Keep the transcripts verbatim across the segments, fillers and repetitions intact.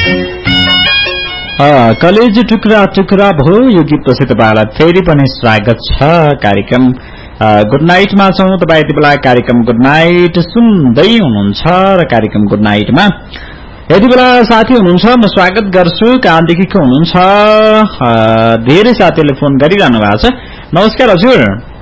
College टुक्रा टुक्रा भयो यो गीतपछि तपाईँलाई फेरि पनि स्वागत छ कार्यक्रम गुड नाइटमा छौँ। तपाईँ यति बेला कार्यक्रम गुड नाइट सुन्दै हुनुहुन्छ र कार्यक्रम गुड नाइटमा यति बेला साथी हुनुहुन्छ, म स्वागत गर्छु। कहाँदेखि को हुनुहुन्छ? धेरै साथीहरूले फोन गरिरहनु भएको छ। नमस्कार हजुर।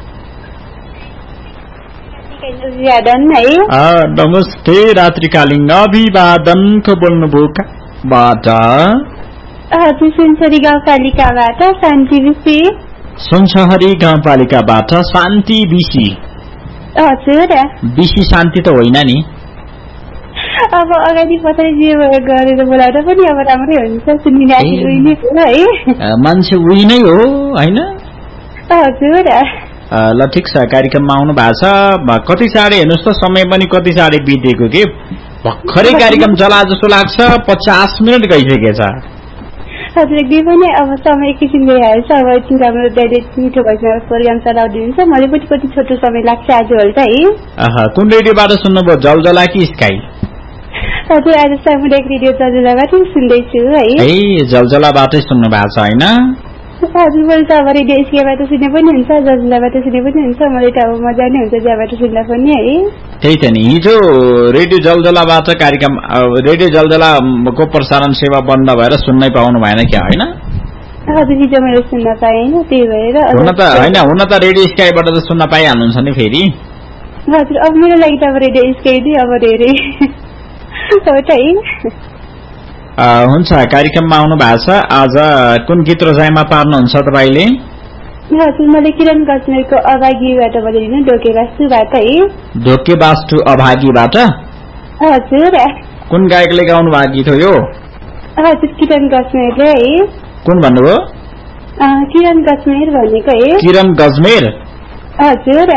नमस्ते रात्रिकालीन अभिवादन। को बोल्नुभयो कहाँबाट? हजुर सुनसरी गाउँपालिकाबाट शान्ति बिसी। सुनसरी गाउँपालिकाबाट शान्ति बिसी। हजुर बिसी शान्ति त होइन नि। अब अगाडि पछाडि जे गरेर बोलाउँदा पनि अब राम्रै हुन्छ। सुनिरहेको उही नै हो है, मान्छे उही नै हो होइन? हजुर ल ठिक छ। कार्यक्रममा आउनु भएको छ। कति साढे हेर्नुहोस् त, समय पनि कति साढे बितेको के भर्खरै कार्यक्रम चला जस्तो लाग्छ। पचास मिनट गइसकेछ। हजुर एकदमै पनि अब समय एकैछिन गइहाल्छ। अब यति राम्रो डाइरेक्ट मिठो भएपछि प्रोग्राम चलाउँदिन्छ। मलाई पनि कति छोटो समय लाग्छ आजभोलि त है। कुन रेडियोबाट सुन्नुभयो, जलजला कि स्काई? हजुर आज सामुदायिक रेडियो जलजलाबाट सुन्दैछु है। ए जलजलाबाटै सुन्नु भएको छ होइन? हजुर मैले त अब रेडियो स्काईबाट सुने पनि हुन्छ, जलजलाबाट सुने पनि हुन्छ। मलाई त अब मजा नै हुन्छ त्यहाँबाट सुन्दा पनि है। त्यही त नि, हिजो रेडियो जलजलाबाट कार्यक्रम रेडियो जलजलाको प्रसारण सेवा बन्द भएर सुन्नै पाउनु भएन क्या होइन? हजुर हिजो मैले सुन्न पाएन, त्यही भएर। हुन त होइन, हुन त रेडियो स्काईबाट त सुन्न पाइहाल्नुहुन्छ नि फेरि। हजुर अब मेरो लागि त अब रेडियो स्काई नै अब धेरै हो त है। हुन्छ कार्यक्रममा आउनु भएको छ। आज कुन गीत रोजाइमा पार्नुहुन्छ तपाईँले? हजुर मैले किरण गजमेरको अभागीबाट बजाइदिनु, ढोकेबास्टुबाट है। ढोकेबास्टु अभागीबाट? हजुर। कुन गायकले गाउनु भएको गीत हो यो? हजुर किरण गजमेरले है। कुन भन्नुभयो? किरण गजमेर भनेको है। किरण गजमेर? हजुर।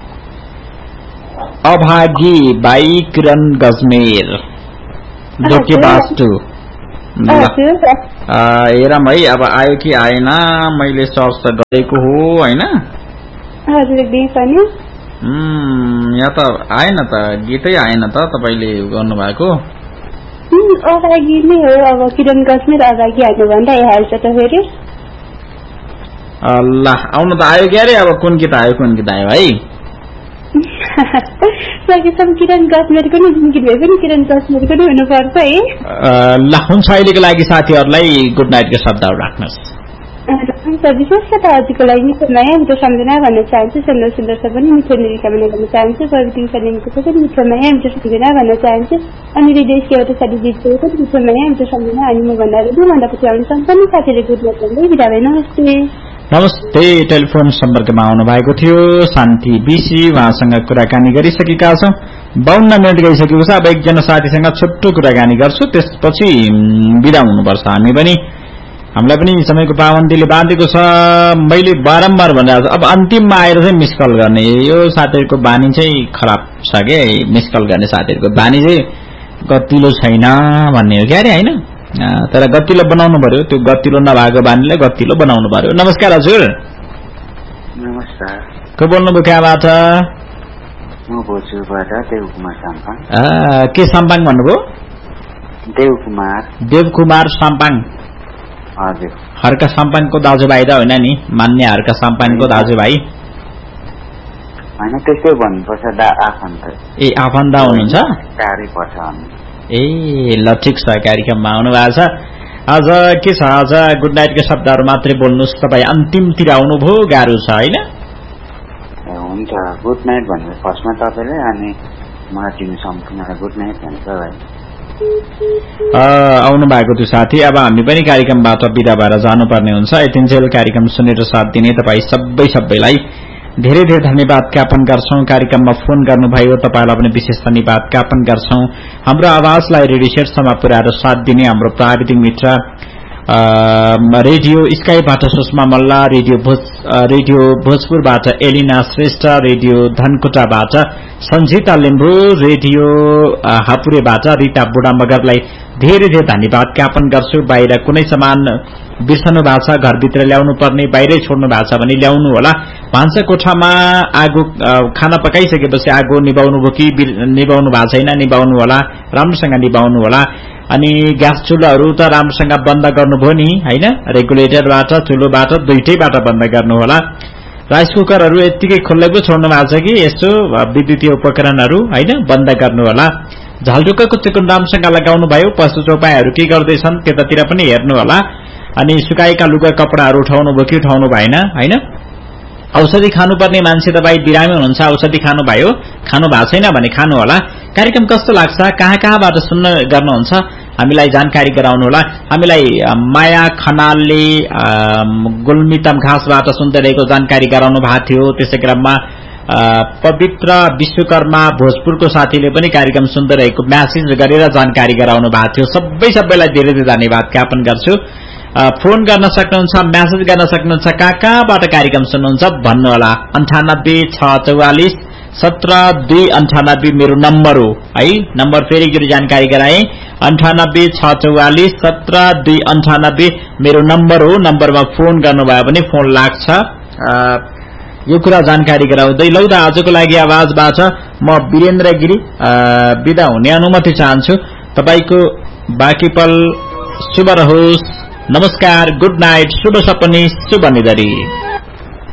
अभागी बाई किरण गजमेर, ढोकेबास्टु। हेरौँ है अब आयो कि आएन। मैले सर्च त गरेको हो होइन? यहाँ त आएन त, गीतै आएन त तपाईँले गर्नुभएको। अभागी नै हो। अब किरण गजमेर अभागी हाल्नु भन्दा आइहाल्छ त फेरि। ल आउनु त आयो क्या अरे। अब कुन गीत आयो, कुन गीत आयो है? सकेसम्म किरण गजमेरको नि जुन गीत भए पनि किरण गजमेरको नै हुनुपर्छ है। ल हुन्छ, अहिलेको लागि साथीहरूलाई गुड नाइटको शब्दहरू राख्नुहोस्। हुन्छ विशेष त हजुरको लागि मिठो माया मिठो सम्झना भन्न चाहन्छु। सुन्दर सुन्दर छ पनि मिठो निकामना गर्न चाहन्छु। प्रविधि सलिमको पनि मिठो माया मिठो सम्झना भन्न चाहन्छु। अनि रेडियो स्काईबाट साथी जितको पनि मिठो माया मिठो सम्झना। अनि म भन्दा दुईभन्दा पछि आउने सम्पूर्ण साथीहरूले गुड नाइट भन्दै बिदा भए। नमस्ते। नमस्ते। टेलिफोन सम्पर्कमा आउनु भएको थियो शान्ति बिसी, उहाँसँग कुराकानी गरिसकेका छौँ। बाहन्न मिनट गइसकेको छ। अब एकजना साथीसँग छोटो कुराकानी गर्छु, त्यसपछि बिदा हुनुपर्छ हामी पनि। हामीलाई पनि समयको पाबन्दीले बाँधेको छ। मैले बारम्बार भनिरहेको छु, अब अन्तिममा आएर चाहिँ मिस कल गर्ने। यो साथीहरूको बानी चाहिँ खराब छ क्या, मिस कल गर्ने साथीहरूको बानी चाहिँ गतिलो छैन भन्ने हो क्या अरे होइन? तर गतिलो बनाउनु पर्यो। त्यो गतिलो नभएको बानीलाई गतिलो बनाउनु पर्यो। नमस्कार हजुर। नमस्कार। को बोल्नुभयो कहाँबाट? म भोजपुरबाट देवकुमार साम्पाङ। के साम्पाङ भन्नुभयो? देवकुमार। देवकुमार साम्पाङ। हजुर। हर्का साम्पाङको दाजुभाइ त होइन नि? मान्य हर्का साम्पाङको दाजुभाइ होइन, त्यस्तै भन्नुपर्छ। आफन्त। ए आफन्त हुनुहुन्छ? टाढै पर्छ। ए ल ठिक छ। कार्यक्रममा आउनु भएको छ। आज के छ, आज गुड नाइटको शब्दहरू मात्रै बोल्नुहोस्। तपाईँ अन्तिमतिर आउनुभयो, गाह्रो छ होइन? हुन्छ गुड नाइट भनेर फर्स्टमा तपाईँले, अनि मलाई तिमी सम्पूर्णलाई गुड नाइट भन्छ भाइ। आउनु भएको थियो साथी। अब हामी पनि कार्यक्रमबाट बिदा भएर जानुपर्ने हुन्छ। यतिन्जेल कार्यक्रम सुनेर साथ दिने तपाईँ सबै सबैलाई धेरै धेरै धन्यवाद ज्ञापन गर्छौं। कार्यक्रममा फोन गर्नुभयो तपाईलाई पनि विशेष धन्यवाद ज्ञापन गर्छौं। हाम्रो आवाजलाई रेडियो सेटसम्म पुर्याएर साथ दिने हाम्रो प्राविधिक मित्र रेडियो स्काईबाट सुषमा मल्ल, रेडियो भोज radio भोजपुरबाट Elina Shrestha, radio धनकुटाबाट Sanjita Limbu, radio हापुरेबाट Rita बुढा मगरलाई धेरै धेरै धन्यवाद ज्ञापन गर्छु। बाहिर कुनै सामान बिर्सनु भएको छ, घरभित्र ल्याउनु पर्ने, बाहिरै छोड्नु भएको छ भने ल्याउनु होला। भान्सा कोठामा आगो खाना पकाइसकेपछि आगो निभाउनु भयो कि निभाउनु भएको छैन, निभाउनु होला, राम्रोसँग निभाउनु होला। अनि ग्यास चुल्हाहरू त राम्रोसँग बन्द गर्नुभयो नि हैन, रेगुलेटरबाट चुलोबाट दुईटैबाट बन्द गर्नु होला। राइस कुकरहरू यतिकै खुल्लै पो छोड्नु भएको छ कि यसो विद्युतीय उपकरणहरू हैन बन्द गर्नु होला। झालढुक्काको चिकुन राम्रोसँग लगाउनु भयो, पशु चौपाईहरू के गर्दैछन् त्यतातिर पनि हेर्नु होला। अनि सुकाएका लुगा कपडाहरू उठाउनु भयो कि उठाउनु भएन हैन। औषधि खानुपर्ने मान्छे तपाई बिरामी हुनुहुन्छ, औषधि खानु भयो, खानु भएको छैन भने खानु होला। कार्यक्रम कस्तो लाग्छ, कहाँ कहाँबाट सुन्न गर्नुहुन्छ हामीलाई जानकारी गराउनु होला। हामीलाई माया खनालले गुल्मीतम घाँसबाट सुन्दै रहेको जानकारी गराउनु भएको थियो। त्यसै क्रममा पवित्र विश्वकर्मा भोजपुरको साथीले पनि कार्यक्रम सुन्दै रहेको म्यासेज गरेर जानकारी गराउनु भएको थियो। सबै सबैलाई धेरै धेरै धन्यवाद ज्ञापन गर्छु। फोन गर्न सक्नुहुन्छ, म्यासेज गर्न सक्नुहुन्छ, कहाँ कहाँबाट कार्यक्रम सुन्नुहुन्छ भन्नुहोला। अन्ठानब्बे छ चौवालिस सत्र दुई अन्ठानब्बे मेरो नम्बर हो है। नम्बर फेरि एकचोटि जानकारी गराए, अन्ठानब्बे छ चौवालिस सत्र दुई अन्ठानब्बे मेरो नम्बर हो। नम्बरमा फोन गर्नुभयो भने फोन लाग्छ। यो कुरा जानकारी गराउँदै लौ त आजको लागि आवाजबाट म वीरेन्द्र गिरी बिदा हुने अनुमति चाहन्छु। तपाईको बाँकी पल शुभ रहोस्। नमस्कार, गुड नाइट, शुभ सपनी, शुभ निधरी।